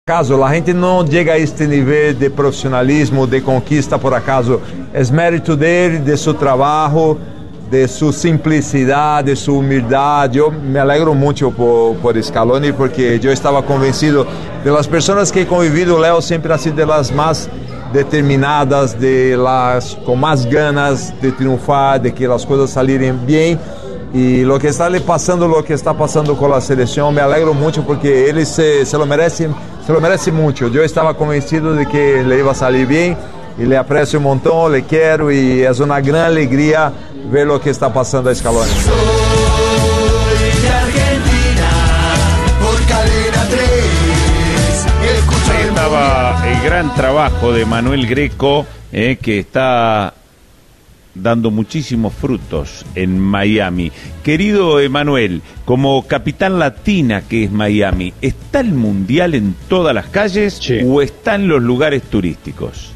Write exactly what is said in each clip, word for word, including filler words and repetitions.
Acaso, la gente no llega a este nivel de profesionalismo, de conquista por acaso. Es mérito de él, de su trabajo, de su simplicidad, de su humildad. Yo me alegro mucho por, por Scaloni, porque yo estaba convencido de las personas que he convivido. Leo siempre ha sido de las más determinadas, de las con más ganas de triunfar, de que las cosas salieran bien. Y lo que está le pasando, lo que está pasando con la selección, me alegro mucho porque él se, se lo merece, se lo merece mucho. Yo estaba convencido de que le iba a salir bien y le aprecio un montón, le quiero y es una gran alegría ver lo que está pasando a Scaloni. Soy de Argentina, por Cadena tres. Ahí estaba el gran trabajo de Manuel Greco, eh, que está dando muchísimos frutos en Miami. Querido Emanuel, como capitán latina que es Miami, ¿está el Mundial en todas las calles sí. o está en los lugares turísticos?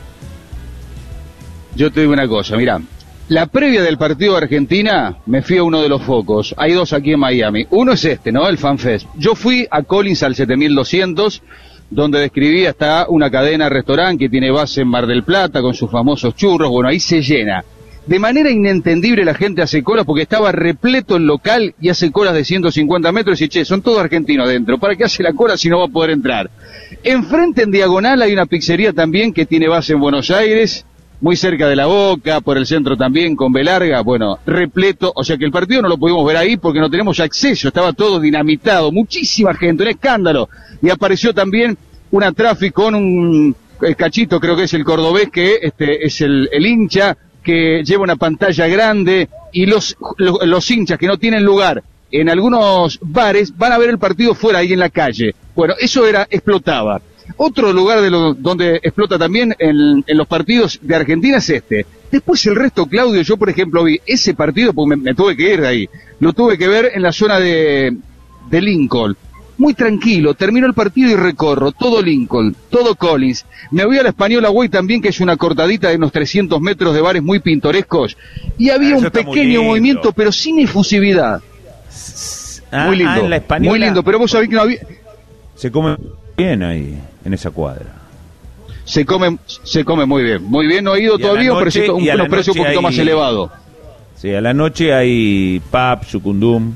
Yo te digo una cosa, mirá, la previa del partido de Argentina me fui a uno de los focos, hay dos aquí en Miami, uno es este, ¿no? El FanFest. Yo fui a Collins al siete mil doscientos, donde describí hasta una cadena de restaurante que tiene base en Mar del Plata con sus famosos churros. Bueno, ahí se llena. De manera inentendible la gente hace colas porque estaba repleto el local y hace colas de ciento cincuenta metros y che, son todos argentinos adentro. ¿Para qué hace la cola si no va a poder entrar? Enfrente en diagonal hay una pizzería también que tiene base en Buenos Aires, muy cerca de La Boca, por el centro también con B larga, bueno, repleto, o sea que el partido no lo pudimos ver ahí porque no tenemos acceso, estaba todo dinamitado, muchísima gente, un escándalo. Y apareció también una tráfico con un el cachito, creo que es el cordobés, que este es el, el hincha, que lleva una pantalla grande, y los, los, los hinchas que no tienen lugar en algunos bares van a ver el partido fuera, ahí en la calle. Bueno, eso era, explotaba. Otro lugar de lo, donde explota también en, en los partidos de Argentina es este. Después el resto, Claudio, yo por ejemplo vi ese partido, porque me, me tuve que ir de ahí, lo tuve que ver en la zona de, de Lincoln. Muy tranquilo, terminó el partido y recorro todo Lincoln, todo Collins. Me voy a la Española Way también, que es una cortadita de unos trescientos metros de bares muy pintorescos. Y había ah, un pequeño movimiento, pero sin efusividad. Ah, muy lindo, ah, en la Española. Muy lindo, pero vos sabés que no había... Se come bien ahí, en esa cuadra. Se come se come muy bien, muy bien, no he ido todavía, un precio, un, unos precios un poquito hay, más elevado. Sí, a la noche hay pub, sucundum.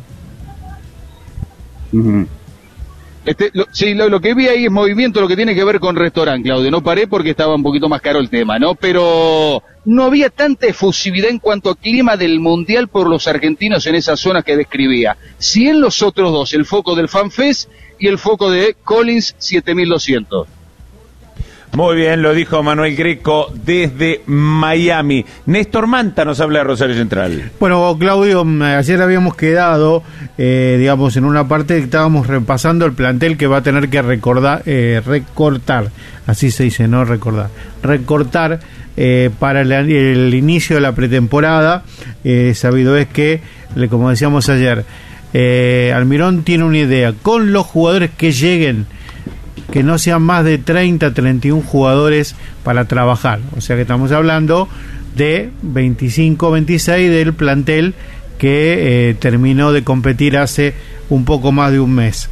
Uh-huh. Este, lo, sí, lo, lo que vi ahí es movimiento, lo que tiene que ver con restaurante, Claudio. No paré porque estaba un poquito más caro el tema, ¿no? Pero no había tanta efusividad en cuanto a clima del Mundial por los argentinos en esa zona que describía. Sí en los otros dos, el foco del FanFest y el foco de Collins siete mil doscientos. Muy bien, lo dijo Manuel Greco desde Miami. Néstor Manta nos habla de Rosario Central. Bueno, Claudio, ayer habíamos quedado, eh, digamos, en una parte que estábamos repasando el plantel que va a tener que recordar, eh, recortar, así se dice, no recordar, recortar eh, para el, el inicio de la pretemporada. Eh, sabido es que, como decíamos ayer, eh, Almirón tiene una idea, con los jugadores que lleguen, que no sean más de treinta, treinta y uno jugadores para trabajar. O sea que estamos hablando de veinticinco, veintiséis del plantel que eh, terminó de competir hace un poco más de un mes.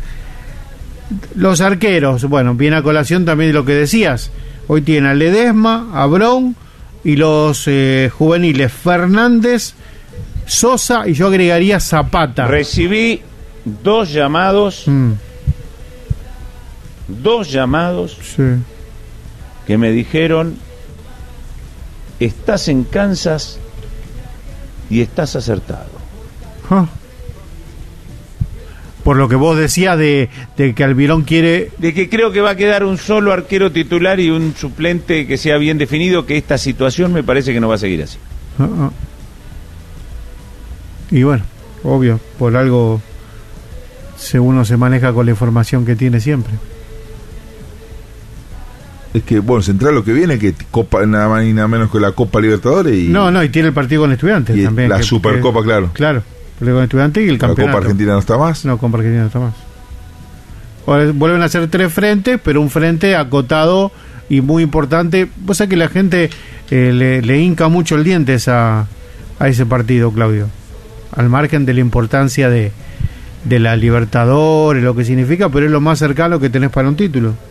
Los arqueros, bueno, viene a colación también de lo que decías. Hoy tiene a Ledesma, a Brown y los eh, juveniles Fernández, Sosa y yo agregaría Zapata. Recibí dos llamados... Mm. Dos llamados sí. que me dijeron: estás en Kansas y estás acertado. Huh. Por lo que vos decías de, de que Almirón quiere... De que creo que va a quedar un solo arquero titular y un suplente que sea bien definido, que esta situación me parece que no va a seguir así. Uh-uh. Y bueno, obvio, por algo uno se maneja con la información que tiene siempre. Es que, bueno, Central lo que viene que Copa, nada más y nada menos que la Copa Libertadores y... No, no, y tiene el partido con Estudiantes y también. La que, Supercopa, que, claro. Claro, el con Estudiantes y el campeonato. ¿La Copa Argentina no está más? No, Copa Argentina no está más. Ahora, vuelven a ser tres frentes, pero un frente acotado y muy importante. Vos sabés que la gente eh, le, le hinca mucho el diente a, a ese partido, Claudio. Al margen de la importancia de, de la Libertadores, lo que significa, pero es lo más cercano que tenés para un título.